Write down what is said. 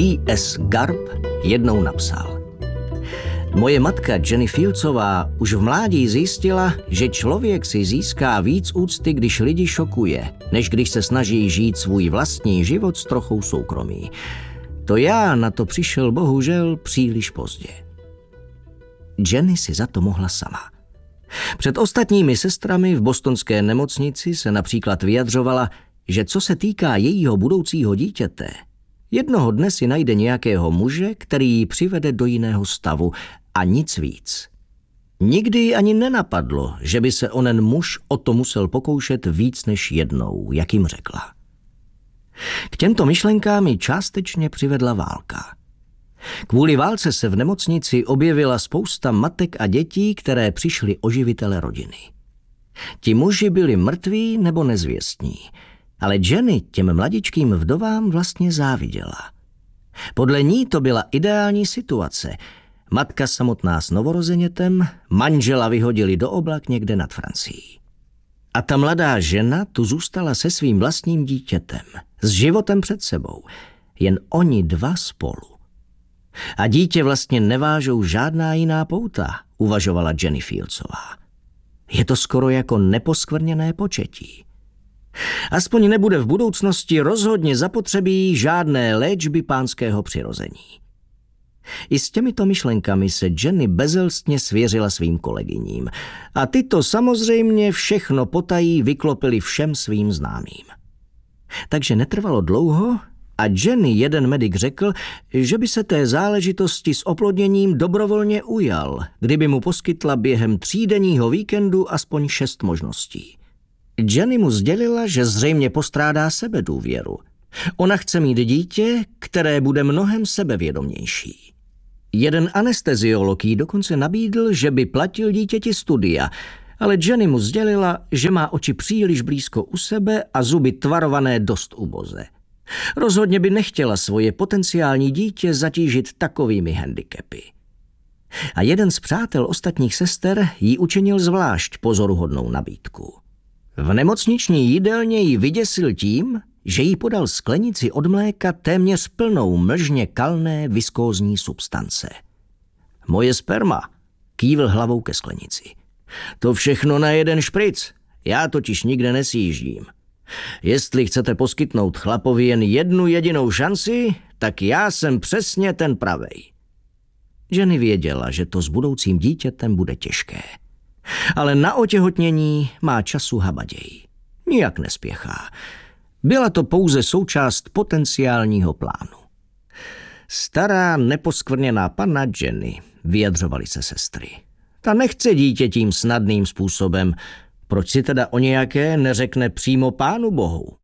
G.S. Garb jednou napsal: Moje matka Jenny Fieldsová už v mládí zjistila, že člověk si získá víc úcty, když lidi šokuje, než když se snaží žít svůj vlastní život s trochou soukromí. To já na to přišel bohužel příliš pozdě. Jenny si za to mohla sama. Před ostatními sestrami v bostonské nemocnici se například vyjadřovala, že co se týká jejího budoucího dítěte, jednoho dne si najde nějakého muže, který ji přivede do jiného stavu a nic víc. Nikdy ji ani nenapadlo, že by se onen muž o to musel pokoušet víc než jednou, jak jim řekla. K těmto myšlenkám ji částečně přivedla válka. Kvůli válce se v nemocnici objevila spousta matek a dětí, které přišly o živitele rodiny. Ti muži byli mrtví nebo nezvěstní, ale Jenny těm mladičkým vdovám vlastně záviděla. Podle ní to byla ideální situace. Matka samotná s novorozenětem, manžela vyhodili do oblak někde nad Francií. A ta mladá žena tu zůstala se svým vlastním dítětem, s životem před sebou. Jen oni dva spolu. A dítě vlastně nevážou žádná jiná pouta, uvažovala Jenny Fieldsová. Je to skoro jako neposkvrněné početí. Aspoň nebude v budoucnosti rozhodně zapotřebí žádné léčby pánského přirození. I s těmito myšlenkami se Jenny bezelstně svěřila svým kolegyním a ty to samozřejmě všechno potají vyklopili všem svým známým. Takže netrvalo dlouho a Jenny jeden medic řekl, že by se té záležitosti s oplodněním dobrovolně ujal, kdyby mu poskytla během 3denního víkendu aspoň 6 možností. Jenny mu sdělila, že zřejmě postrádá sebedůvěru. Ona chce mít dítě, které bude mnohem sebevědomější. Jeden anesteziolog jí dokonce nabídl, že by platil dítěti studia, ale Jenny mu sdělila, že má oči příliš blízko u sebe a zuby tvarované dost uboze. Rozhodně by nechtěla svoje potenciální dítě zatížit takovými handicapy. A jeden z přátel ostatních sester jí učinil zvlášť pozoruhodnou nabídku. V nemocniční jídelně ji vyděsil tím, že jí podal sklenici od mléka téměř plnou mlžně kalné viskózní substance. Moje sperma, kývl hlavou ke sklenici. To všechno na jeden špric, já totiž nikde nesjíždím. Jestli chcete poskytnout chlapovi jen jednu jedinou šanci, tak já jsem přesně ten pravej. Jenny věděla, že to s budoucím dítětem bude těžké. Ale na otěhotnění má času habaděj. Nijak nespěchá. Byla to pouze součást potenciálního plánu. Stará neposkvrněná panna Jenny, vyjadřovaly se sestry. Ta nechce dítě tím snadným způsobem. Proč si teda o nějaké neřekne přímo Pánu Bohu?